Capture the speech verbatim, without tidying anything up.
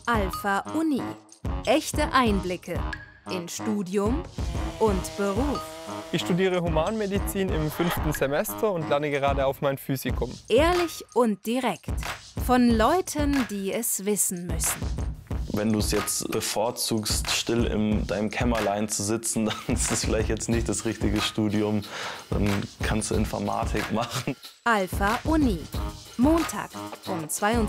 Alpha Uni. Echte Einblicke in Studium und Beruf. Ich studiere Humanmedizin im fünften Semester und lerne gerade auf mein Physikum. Ehrlich und direkt. Von Leuten, die es wissen müssen. Wenn du es jetzt bevorzugst, still in deinem Kämmerlein zu sitzen, dann ist es vielleicht jetzt nicht das richtige Studium. Dann kannst du Informatik machen. Alpha Uni. Montag um zweiundzwanzig Uhr.